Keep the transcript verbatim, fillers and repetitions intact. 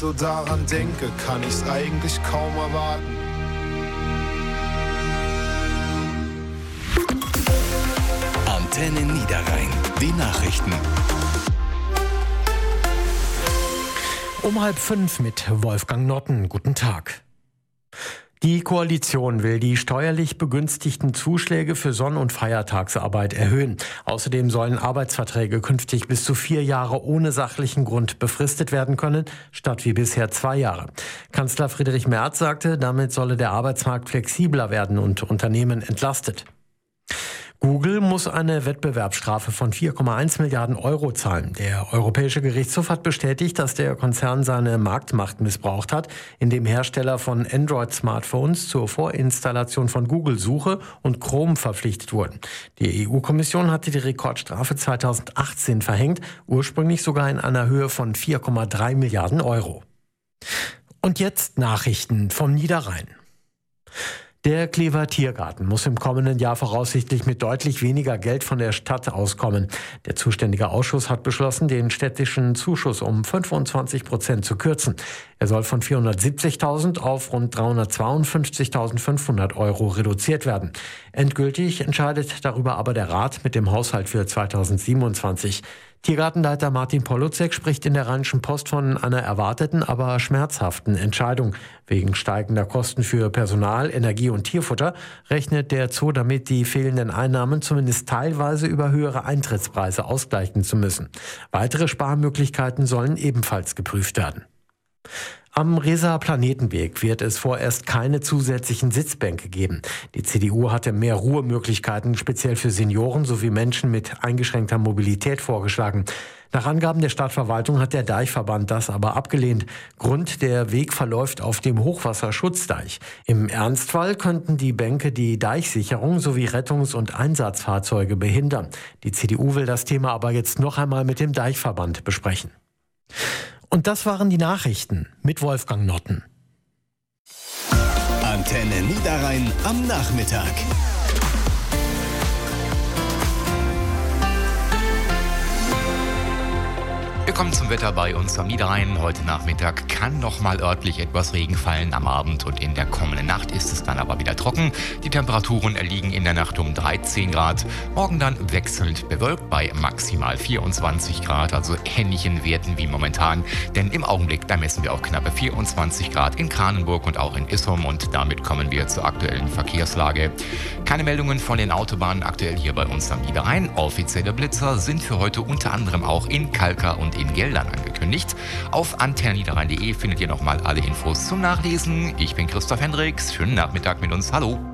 So daran denke, kann ich's eigentlich kaum erwarten. Antenne Niederrhein, die Nachrichten. Um halb fünf mit Wolfgang Notten. Guten Tag. Die Koalition will die steuerlich begünstigten Zuschläge für Sonn- und Feiertagsarbeit erhöhen. Außerdem sollen Arbeitsverträge künftig bis zu vier Jahre ohne sachlichen Grund befristet werden können, statt wie bisher zwei Jahre. Kanzler Friedrich Merz sagte, damit solle der Arbeitsmarkt flexibler werden und Unternehmen entlastet. Google muss eine Wettbewerbsstrafe von vier Komma eins Milliarden Euro zahlen. Der Europäische Gerichtshof hat bestätigt, dass der Konzern seine Marktmacht missbraucht hat, indem Hersteller von Android-Smartphones zur Vorinstallation von Google-Suche und Chrome verpflichtet wurden. Die E U-Kommission hatte die Rekordstrafe zweitausendachtzehn verhängt, ursprünglich sogar in einer Höhe von vier Komma drei Milliarden Euro. Und jetzt Nachrichten vom Niederrhein. Der Klever Tiergarten muss im kommenden Jahr voraussichtlich mit deutlich weniger Geld von der Stadt auskommen. Der zuständige Ausschuss hat beschlossen, den städtischen Zuschuss um fünfundzwanzig Prozent zu kürzen. Er soll von vierhundertsiebzigtausend auf rund dreihundertzweiundfünfzigtausendfünfhundert Euro reduziert werden. Endgültig entscheidet darüber aber der Rat mit dem Haushalt für zweitausendsiebenundzwanzig. Tiergartenleiter Martin Poluzek spricht in der Rheinischen Post von einer erwarteten, aber schmerzhaften Entscheidung. Wegen steigender Kosten für Personal, Energie und Tierfutter rechnet der Zoo damit, die fehlenden Einnahmen zumindest teilweise über höhere Eintrittspreise ausgleichen zu müssen. Weitere Sparmöglichkeiten sollen ebenfalls geprüft werden. Am Reser Planetenweg wird es vorerst keine zusätzlichen Sitzbänke geben. Die C D U hatte mehr Ruhemöglichkeiten, speziell für Senioren sowie Menschen mit eingeschränkter Mobilität vorgeschlagen. Nach Angaben der Stadtverwaltung hat der Deichverband das aber abgelehnt. Grund: der Weg verläuft auf dem Hochwasserschutzdeich. Im Ernstfall könnten die Bänke die Deichsicherung sowie Rettungs- und Einsatzfahrzeuge behindern. Die C D U will das Thema aber jetzt noch einmal mit dem Deichverband besprechen. Und das waren die Nachrichten mit Wolfgang Notten. Antenne Niederrhein am Nachmittag. Willkommen zum Wetter bei uns am Niederrhein. Heute Nachmittag kann noch mal örtlich etwas Regen fallen. Am Abend und in der kommenden Nacht ist es dann aber wieder trocken. Die Temperaturen liegen in der Nacht um dreizehn Grad. Morgen dann wechselnd bewölkt bei maximal vierundzwanzig Grad, also ähnlichen Werten wie momentan. Denn im Augenblick, da messen wir auch knappe vierundzwanzig Grad in Kranenburg und auch in Issum. Und damit kommen wir zur aktuellen Verkehrslage. Keine Meldungen von den Autobahnen aktuell hier bei uns am Niederrhein. Offizielle Blitzer sind für heute unter anderem auch in Kalkar und in Geldern angekündigt. Auf antenne niederrhein punkt de findet ihr nochmal alle Infos zum Nachlesen. Ich bin Christoph Hendricks. Schönen Nachmittag mit uns. Hallo.